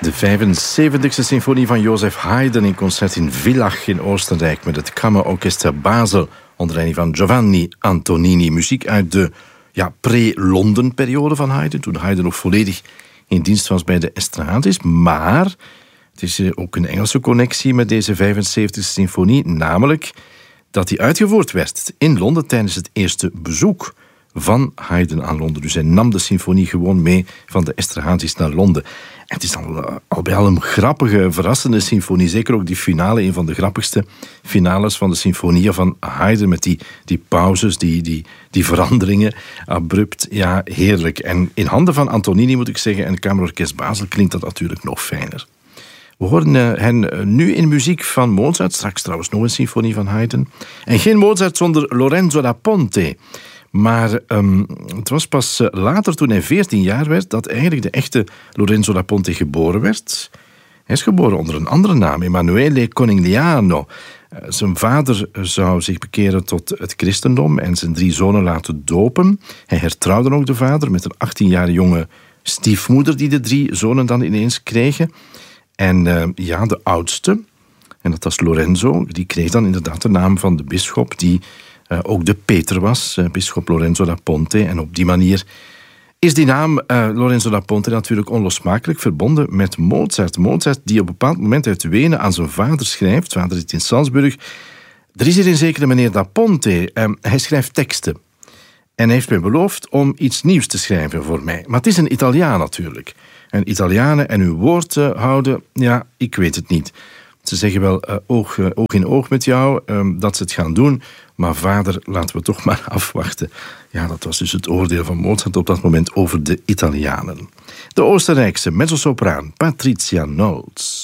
De 75e symfonie van Joseph Haydn in concert in Villach in Oostenrijk met het Kammerorchester Basel onder leiding van Giovanni Antonini. Muziek uit de pre-Londen-periode van Haydn, toen Haydn nog volledig in dienst was bij de Estrades. Maar het is ook een Engelse connectie met deze 75e symfonie, namelijk dat die uitgevoerd werd in Londen tijdens het eerste bezoek van Haydn aan Londen. Dus hij nam de symfonie gewoon mee van de Estrades naar Londen. En het is al bij al een grappige, verrassende symfonie. Zeker ook die finale, een van de grappigste finales van de symfonieën van Haydn. Met die pauzes, die veranderingen. Abrupt, ja, heerlijk. En in handen van Antonini, moet ik zeggen, en Kammerorkest Basel klinkt dat natuurlijk nog fijner. We horen hen nu in muziek van Mozart. Straks trouwens nog een symfonie van Haydn. En geen Mozart zonder Lorenzo da Ponte. Maar het was pas later, toen hij 14 jaar werd, dat eigenlijk de echte Lorenzo da Ponte geboren werd. Hij is geboren onder een andere naam, Emanuele Conigliano. Zijn vader zou zich bekeren tot het christendom en zijn 3 zonen laten dopen. Hij hertrouwde ook de vader met een 18-jarige jonge stiefmoeder die de 3 zonen dan ineens kregen. En de oudste, en dat was Lorenzo, die kreeg dan inderdaad de naam van de bisschop die ook de Peter was, bisschop Lorenzo da Ponte. En op die manier is die naam Lorenzo da Ponte natuurlijk onlosmakelijk verbonden met Mozart. Mozart die op een bepaald moment uit Wenen aan zijn vader schrijft. Vader zit in Salzburg. Er is hier een zekere meneer da Ponte. Hij schrijft teksten. En hij heeft mij beloofd om iets nieuws te schrijven voor mij. Maar het is een Italiaan natuurlijk. En Italianen en hun woord houden, ja, ik weet het niet. Ze zeggen wel oog in oog met jou dat ze het gaan doen. Maar vader, laten we toch maar afwachten. Ja, dat was dus het oordeel van Mozart op dat moment over de Italianen. De Oostenrijkse mezzosopraan Patricia Nolz.